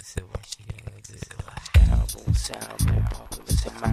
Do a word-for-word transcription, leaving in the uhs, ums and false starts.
So what you gonna do? Sound, boom, sound, boom, popular,